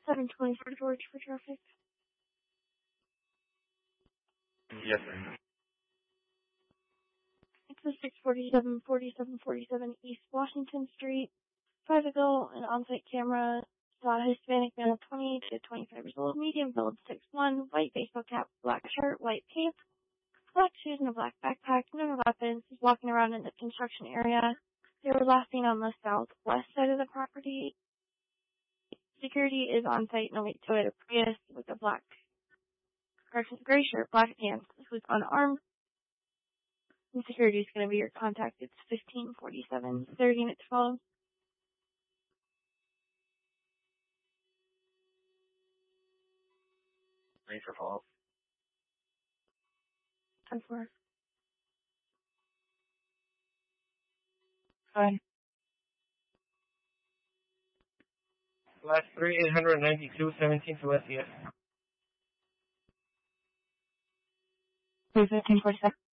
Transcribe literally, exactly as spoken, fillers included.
seven twenty-four George for traffic. Yes, sir. It's a six forty-seven forty-seven forty-seven East Washington Street. Five ago, an on-site camera saw a Hispanic male twenty to twenty-five years old, medium build, six one, white baseball cap, black shirt, white pants, black shoes, and a black backpack, no weapons, was walking around in the construction area. They were last seen on the southwest side of the property. Security is on site in a white Toyota Prius with a black, corrections, gray shirt, black pants, who's unarmed. And security is going to be your contact. It's fifteen forty-seven, thirty minutes follow. Ready for follow-up. ten four. Fine. Last three, eight hundred ninety-two, seventeen to S E S. Three fifteen forty-seven.